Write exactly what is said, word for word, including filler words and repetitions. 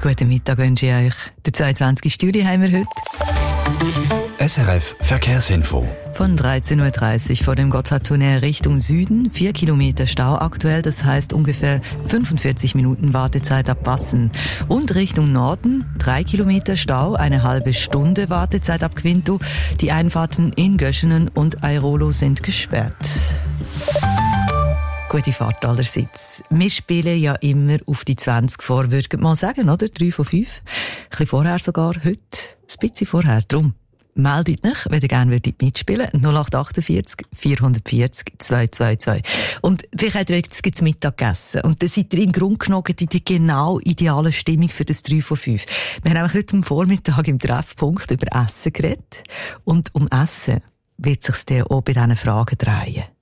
Guten Mittag wünsche ich euch. Der zweiundzwanzigsten Juli haben wir heute. S R F Verkehrsinfo. Von dreizehn Uhr dreißig vor dem Gotthardtunnel Richtung Süden. Vier Kilometer Stau aktuell, das heißt ungefähr fünfundvierzig Minuten Wartezeit ab Bassen. Und Richtung Norden drei Kilometer Stau, eine halbe Stunde Wartezeit ab Quinto. Die Einfahrten in Göschenen und Airolo sind gesperrt. Gute Fahrt allerseits. Wir spielen ja immer auf die zwanzig vor, würde ich mal sagen, oder? drei von fünf. Ein bisschen vorher sogar, heute ein bisschen vorher. Drum meldet euch, wenn ihr gerne würdet mitspielen. null acht achtundvierzig vierhundertvierzig zweihundertzweiundzwanzig. Und vielleicht habt ihr jetzt Mittag gegessen. Und dann seid ihr im Grunde genommen in der genau idealen Stimmung für das drei von fünf. Wir haben nämlich heute am Vormittag im Treffpunkt über Essen geredet. Und um Essen wird es sich dann auch bei diesen Fragen drehen.